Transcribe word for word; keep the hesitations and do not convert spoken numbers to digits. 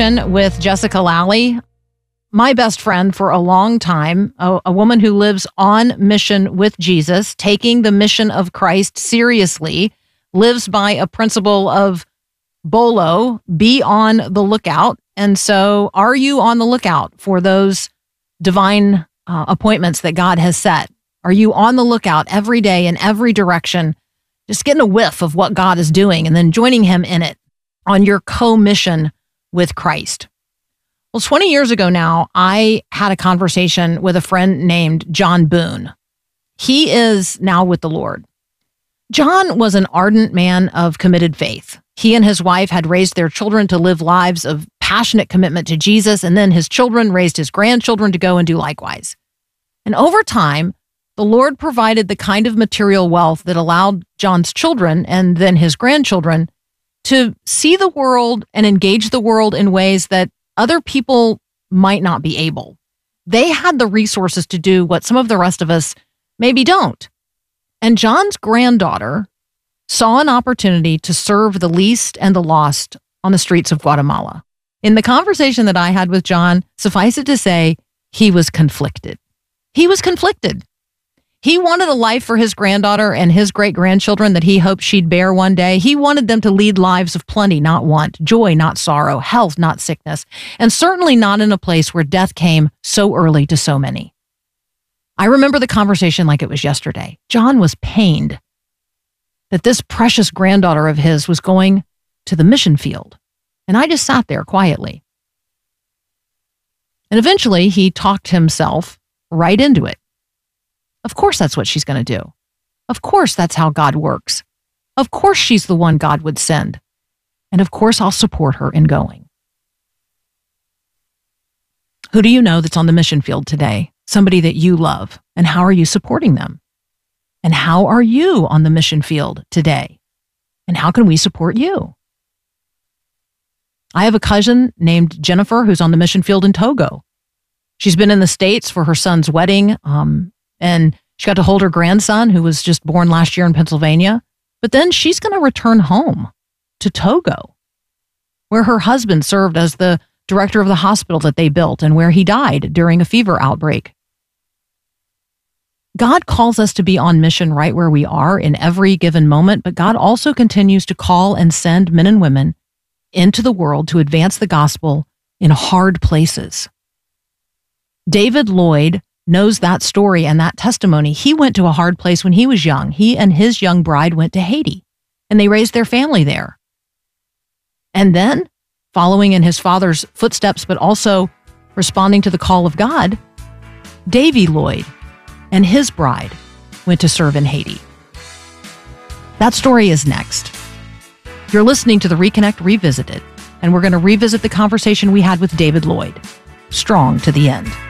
conversation with Jessica Lally, my best friend for a long time, a, a woman who lives on mission with Jesus, taking the mission of Christ seriously, lives by a principle of BOLO, be on the lookout. And so are you on the lookout for those divine uh, appointments that God has set? Are you on the lookout every day in every direction, just getting a whiff of what God is doing and then joining him in it on your co-mission with Christ? Well, twenty years ago now, I had a conversation with a friend named John Boone. He is now with the Lord. John was an ardent man of committed faith. He and his wife had raised their children to live lives of passionate commitment to Jesus, and then his children raised his grandchildren to go and do likewise. And over time, the Lord provided the kind of material wealth that allowed John's children and then his grandchildren to see the world and engage the world in ways that other people might not be able. They had the resources to do what some of the rest of us maybe don't. And John's granddaughter saw an opportunity to serve the least and the lost on the streets of Guatemala. In the conversation that I had with John, suffice it to say, he was conflicted. He was conflicted. He wanted a life for his granddaughter and his great-grandchildren that he hoped she'd bear one day. He wanted them to lead lives of plenty, not want, joy, not sorrow, health, not sickness, and certainly not in a place where death came so early to so many. I remember the conversation like it was yesterday. John was pained that this precious granddaughter of his was going to the mission field, and I just sat there quietly. And eventually, he talked himself right into it. Of course that's what she's going to do. Of course that's how God works. Of course she's the one God would send. And of course I'll support her in going. Who do you know that's on the mission field today? Somebody that you love. And how are you supporting them? And how are you on the mission field today? And how can we support you? I have a cousin named Jennifer who's on the mission field in Togo. She's been in the States for her son's wedding, um, and she got to hold her grandson, who was just born last year in Pennsylvania. But then she's going to return home to Togo, where her husband served as the director of the hospital that they built and where he died during a fever outbreak. God calls us to be on mission right where we are in every given moment, but God also continues to call and send men and women into the world to advance the gospel in hard places. David Lloyd knows that story and that testimony. He went to a hard place when he was young. He and his young bride went to Haiti, and they raised their family there. And then, following in his father's footsteps, but also responding to the call of God, Davy Lloyd and his bride went to serve in Haiti. That story is next. You're listening to the Reconnect Revisited, and we're going to revisit the conversation we had with David Lloyd. Strong to the end.